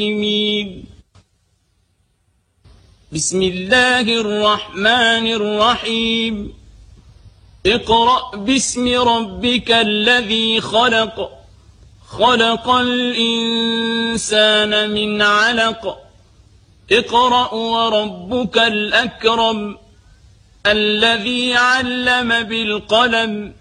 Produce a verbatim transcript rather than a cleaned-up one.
بسم الله الرحمن الرحيم اقرأ باسم ربك الذي خلق خلق الإنسان من علق اقرأ وربك الأكرم الذي علم بالقلم